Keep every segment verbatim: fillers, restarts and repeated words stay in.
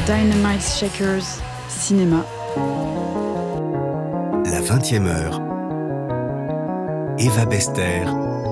Dynamite Shakers, cinéma. La vingtième heure. Eva Bester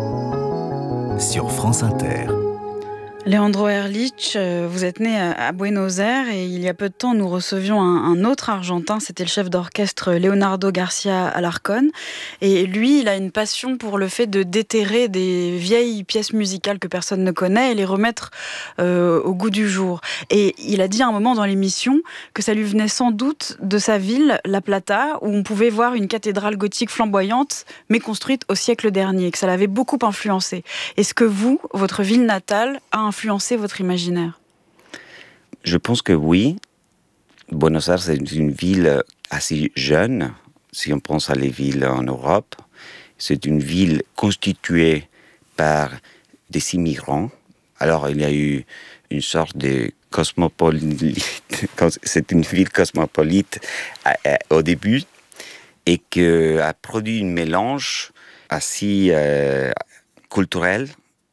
sur France Inter. Leandro Erlich, vous êtes né à Buenos Aires et il y a peu de temps, nous recevions un, un autre Argentin, c'était le chef d'orchestre Leonardo Garcia Alarcón. Et lui, il a une passion pour le fait de déterrer des vieilles pièces musicales que personne ne connaît et les remettre euh, au goût du jour. Et il a dit à un moment dans l'émission que ça lui venait sans doute de sa ville, La Plata, où on pouvait voir une cathédrale gothique flamboyante, mais construite au siècle dernier, que ça l'avait beaucoup influencé. Est-ce que vous, votre ville natale, a influencer votre imaginaire? Je pense que oui. Buenos Aires, c'est une ville assez jeune, si on pense à les villes en Europe. C'est une ville constituée par des immigrants. Alors, il y a eu une sorte de cosmopolite. C'est une ville cosmopolite au début et qui a produit un mélange assez euh, culturel,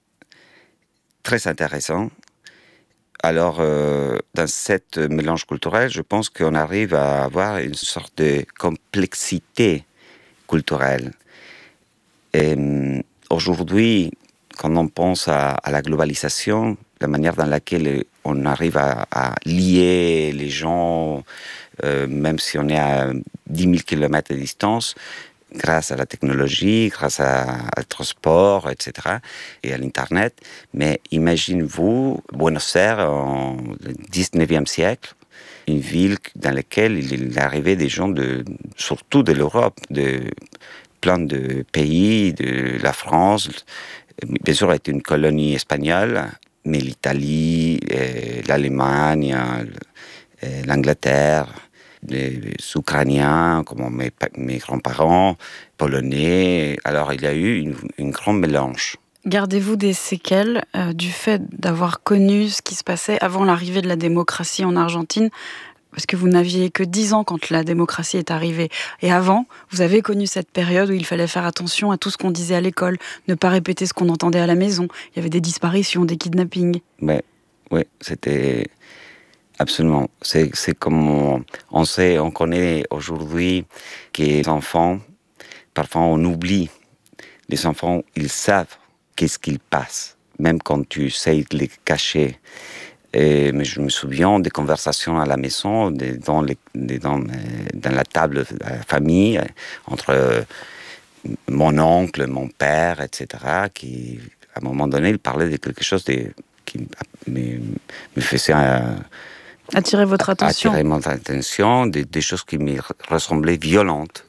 très intéressant. Alors, euh, dans ce mélange culturel, je pense qu'on arrive à avoir une sorte de complexité culturelle. Et euh, aujourd'hui, quand on pense à, à la globalisation, la manière dans laquelle on arrive à, à lier les gens, euh, même si on est à dix mille kilomètres de distance, grâce à la technologie, grâce à, au transport, et cetera, et à l'Internet. Mais imaginez-vous, Buenos Aires, en dix-neuvième siècle, une ville dans laquelle il est arrivé des gens, de, surtout de l'Europe, de plein de pays, de la France. Bien sûr, elle était une colonie espagnole, mais l'Italie, l'Allemagne, l'Angleterre, les Ukrainiens, comme mes, mes grands-parents, Polonais. Alors, il y a eu une, une grande mélange. Gardez-vous des séquelles euh, du fait d'avoir connu ce qui se passait avant l'arrivée de la démocratie en Argentine? Parce que vous n'aviez que dix ans quand la démocratie est arrivée. Et avant, vous avez connu cette période où il fallait faire attention à tout ce qu'on disait à l'école, ne pas répéter ce qu'on entendait à la maison. Il y avait des disparitions, des kidnappings. Mais, oui, c'était... Absolument. C'est, c'est comme on, on sait, on connaît aujourd'hui que les enfants, parfois on oublie. Les enfants, ils savent qu'est-ce qu'ils passent, même quand tu essayes de les cacher. Et, mais je me souviens des conversations à la maison, des, dans, les, des, dans, dans la table de la famille, entre mon oncle, mon père, et cetera, qui, à un moment donné, ils parlaient de quelque chose de, qui me, me faisait... Euh, Attirer votre attention. Attirer mon attention, des, des choses qui me ressemblaient violentes.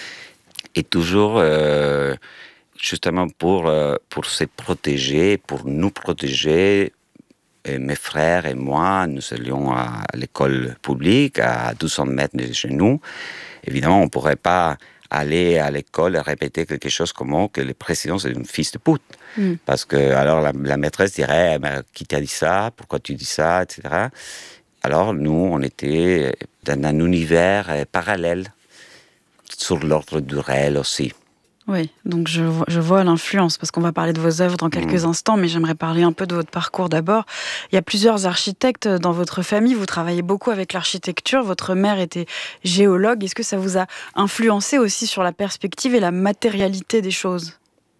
Et toujours, euh, justement, pour, euh, pour se protéger, pour nous protéger, et mes frères et moi, nous allions à l'école publique, à deux cents mètres de chez nous. Évidemment, on ne pourrait pas aller à l'école et répéter quelque chose comme oh, que le président, c'est une fils de pute. Mm. Parce que, alors, la, la maîtresse dirait, eh, qui t'a dit ça? Pourquoi tu dis ça? et cetera. Alors, nous, on était dans un univers parallèle, sur l'ordre du réel aussi. Oui, donc je vois, je vois l'influence, parce qu'on va parler de vos œuvres dans quelques mmh. instants, mais j'aimerais parler un peu de votre parcours d'abord. Il y a plusieurs architectes dans votre famille, vous travaillez beaucoup avec l'architecture, votre mère était géologue. Est-ce que ça vous a influencé aussi sur la perspective et la matérialité des choses?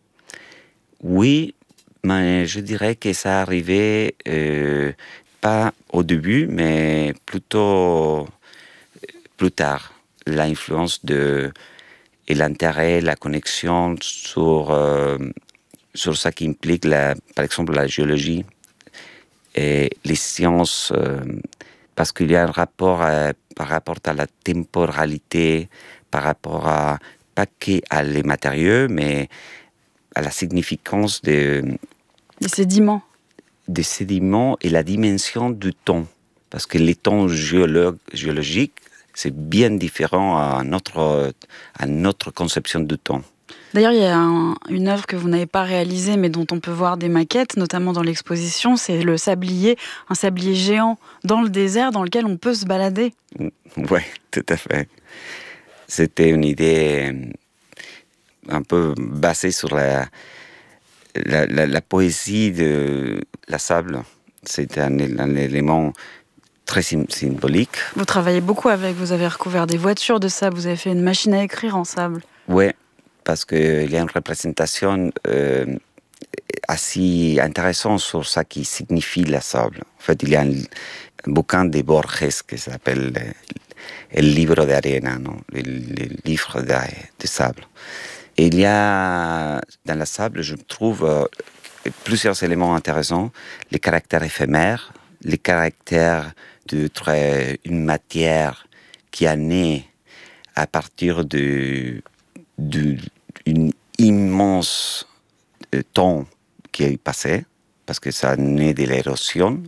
Oui, mais je dirais que ça arrivait... Euh, pas au début, mais plutôt plus tard. L'influence de, et l'intérêt, la connexion sur, euh, sur ça qui implique, la, par exemple, la géologie et les sciences, euh, parce qu'il y a un rapport à, par rapport à la temporalité, par rapport à, pas qu'à les matériaux, mais à la significance des... Des sédiments. des sédiments et la dimension du temps. Parce que les temps géolo- géologiques, c'est bien différent à notre, à notre conception du temps. D'ailleurs, il y a un, une œuvre que vous n'avez pas réalisée, mais dont on peut voir des maquettes, notamment dans l'exposition, c'est le sablier, un sablier géant dans le désert dans lequel on peut se balader. Oui, tout à fait. C'était une idée un peu basée sur la... La, la, la poésie de la sable, c'est un, un élément très sim- symbolique. Vous travaillez beaucoup avec, vous avez recouvert des voitures de sable, vous avez fait une machine à écrire en sable. Oui, parce qu'il y a une représentation euh, assez intéressante sur ce qui signifie le sable. En fait, il y a un, un bouquin de Borges qui s'appelle El libro de arena, non? le, le livre de, de sable. Et il y a dans le sable, je trouve, euh, plusieurs éléments intéressants. Les caractères éphémères, les caractères d'être une matière qui a né à partir de, de une immense temps qui est passé, parce que ça naît de l'érosion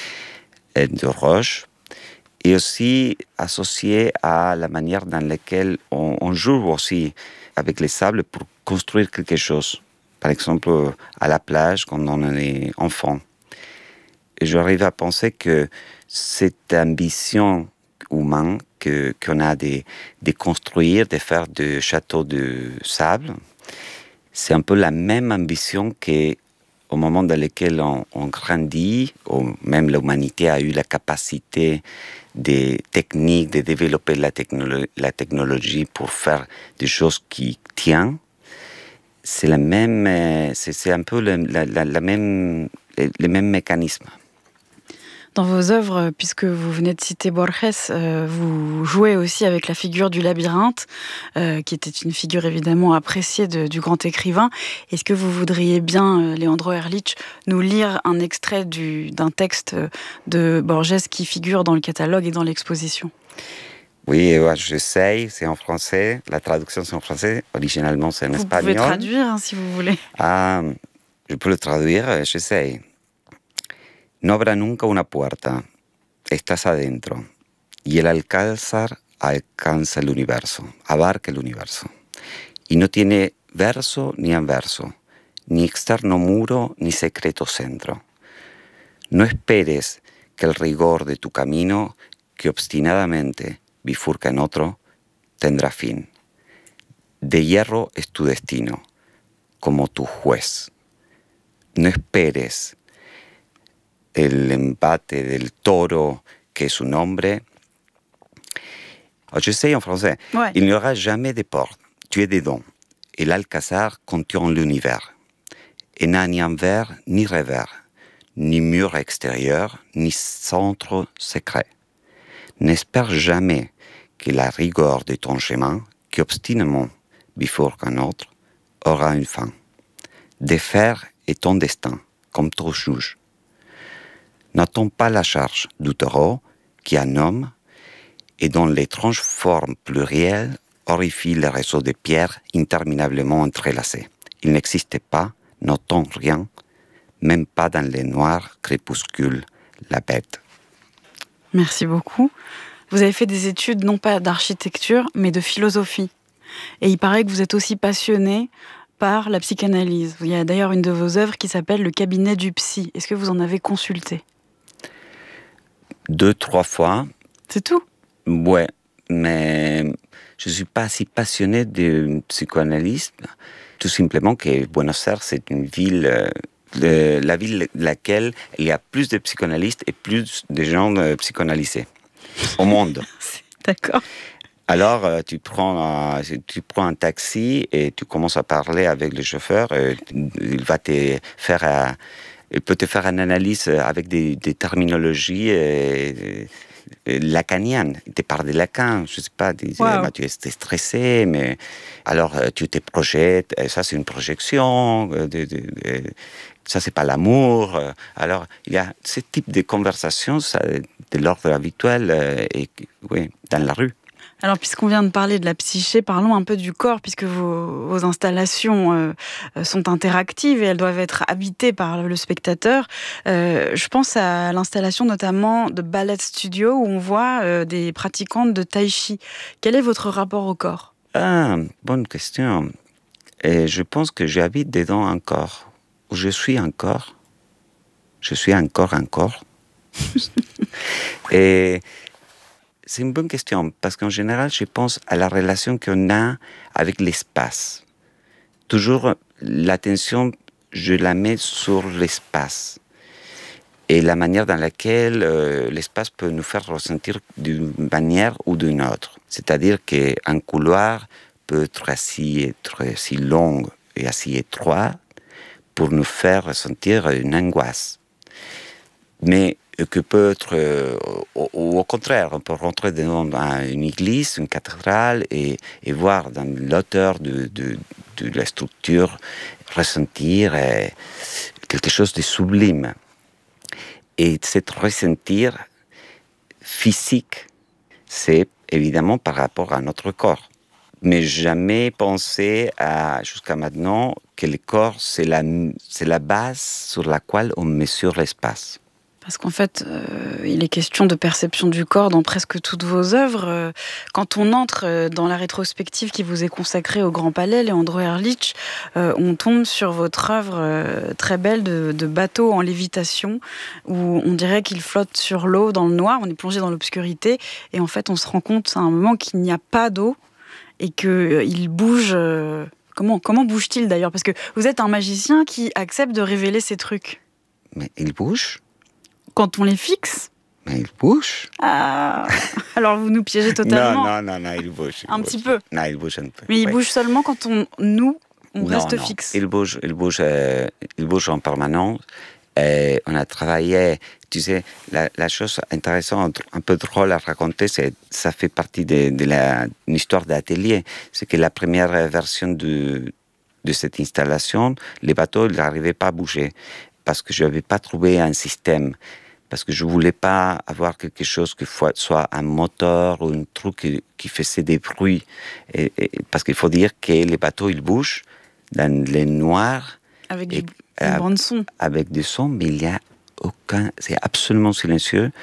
de roches, et aussi associé à la manière dans laquelle on, on joue aussi avec les sables pour construire quelque chose. Par exemple, à la plage, quand on est enfant. Et j'arrive à penser que cette ambition humaine que, qu'on a de, de construire, de faire des châteaux de sable, c'est un peu la même ambition qu'au moment dans lequel on, on grandit, ou même l'humanité a eu la capacité des techniques, de développer la, technolo- la technologie pour faire des choses qui tiennent. C'est, la même, c'est, c'est un peu le, la, la, la même, le même mécanisme. Dans vos œuvres, puisque vous venez de citer Borges, euh, vous jouez aussi avec la figure du labyrinthe, euh, qui était une figure évidemment appréciée de, du grand écrivain. Est-ce que vous voudriez bien, euh, Leandro Erlich, nous lire un extrait du, d'un texte de Borges qui figure dans le catalogue et dans l'exposition ? Oui, ouais, j'essaye, c'est en français, la traduction c'est en français, originalement c'est en vous espagnol. Vous pouvez traduire hein, si vous voulez. Ah, je peux le traduire, j'essaye. No habrá nunca una puerta, estás adentro, y el alcázar alcanza el universo, abarca el universo, y no tiene verso ni anverso, ni externo muro ni secreto centro. No esperes que el rigor de tu camino, que obstinadamente bifurca en otro, tendrá fin. De hierro es tu destino, como tu juez. No esperes el embate del taureau qui est son nombre. Alors, j'essaye en français. Ouais. Il n'y aura jamais de porte. Tu es dedans. Et l'Alcazar contient l'univers. Et n'a ni envers ni revers, ni mur extérieur, ni centre secret. N'espère jamais que la rigueur de ton chemin, qui obstinément bifurque un autre, aura une fin. Défaire est ton destin, comme ton juge. N'attends pas la charge du taureau qui a un homme et dont l'étrange forme plurielle horrifie le réseau de pierres interminablement entrelacées. Il n'existe pas, n'attend rien, même pas dans les noirs crépuscules, la bête. Merci beaucoup. Vous avez fait des études non pas d'architecture, mais de philosophie. Et il paraît que vous êtes aussi passionné par la psychanalyse. Il y a d'ailleurs une de vos œuvres qui s'appelle « Le cabinet du psy ». Est-ce que vous en avez consulté ? Deux, trois fois. C'est tout ? Ouais, mais je ne suis pas si passionné de psychanalyse, tout simplement que Buenos Aires, c'est une ville, euh, de, la ville dans laquelle il y a plus de psychanalystes et plus de gens euh, psychanalysés au monde. D'accord. Alors, euh, tu, prends, euh, tu prends un taxi et tu commences à parler avec le chauffeur. Euh, il va te faire... Euh, il peut te faire une analyse avec des, des terminologies euh, euh, lacaniennes. Il te parle de Lacan, je ne sais pas, tu, wow. bah, tu es stressé, mais alors euh, tu te projettes, et ça c'est une projection, euh, de, de, de, ça c'est pas l'amour. Euh, alors il y a ce type de conversation, ça, de l'ordre habituel, euh, et, oui, dans la rue. Alors, puisqu'on vient de parler de la psyché, parlons un peu du corps, puisque vos, vos installations euh, sont interactives et elles doivent être habitées par le spectateur. Euh, je pense à l'installation notamment de Ballet Studio, où on voit euh, des pratiquantes de tai chi. Quel est votre rapport au corps ? Ah, bonne question. Et je pense que j'habite dedans un corps, où je suis un corps. Je suis encore un corps. Et... c'est une bonne question, parce qu'en général, je pense à la relation qu'on a avec l'espace. Toujours, l'attention, je la mets sur l'espace. et la manière dans laquelle euh, l'espace peut nous faire ressentir d'une manière ou d'une autre. C'est-à-dire qu'un couloir peut être assez, être assez long et assez étroit pour nous faire ressentir une angoisse. Mais que peut être, euh, ou, ou au contraire, on peut rentrer dans une église, une cathédrale, et, et voir dans l'auteur de, de, de la structure ressentir euh, quelque chose de sublime. Et cet ressentir physique, c'est évidemment par rapport à notre corps. Mais jamais pensé à, jusqu'à maintenant, que le corps, c'est la, c'est la base sur laquelle on mesure l'espace. Parce qu'en fait, euh, il est question de perception du corps dans presque toutes vos œuvres. Quand on entre dans la rétrospective qui vous est consacrée au Grand Palais, Leandro Erlich, euh, on tombe sur votre œuvre euh, très belle de, de bateau en lévitation, où on dirait qu'il flotte sur l'eau dans le noir, on est plongé dans l'obscurité, et en fait on se rend compte à un moment qu'il n'y a pas d'eau, et qu'il euh, bouge... Euh, comment, comment bouge-t-il d'ailleurs ? Parce que vous êtes un magicien qui accepte de révéler ces trucs. Mais il bouge ? Quand on les fixe ? Mais il bouge. Ah, alors vous nous piégez totalement. Non, non, non, non, il bouge. Il un bouge. petit peu. Non, il bouge un peu. Mais il oui. bouge seulement quand on, nous, on non, reste non. fixe. Il bouge, il bouge, euh, il bouge en permanence. Et on a travaillé, tu sais, la, la chose intéressante, un peu drôle à raconter, c'est ça fait partie de, de la, une histoire d'atelier. C'est que la première version de, de cette installation, les bateaux n'arrivaient pas à bouger parce que je n'avais pas trouvé un système. Parce que je ne voulais pas avoir quelque chose qui soit un moteur ou un truc qui, qui faisait des bruits. Et, et, parce qu'il faut dire que les bateaux, ils bougent dans les noirs. Avec et, du, une bande son. Avec du son, mais il n'y a aucun... C'est absolument silencieux.